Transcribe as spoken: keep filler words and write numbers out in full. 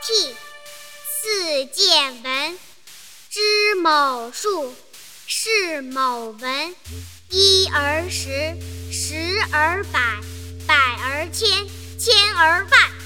涕。似见闻，知某数，是某文。一而十，十而百，百而千，千而万。